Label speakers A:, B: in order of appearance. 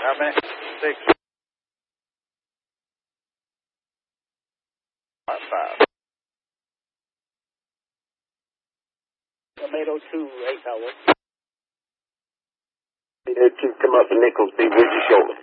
A: How many? 6. 5.
B: Tomato 2, 8 hours.
C: Come up to Nichols, be with you shortly.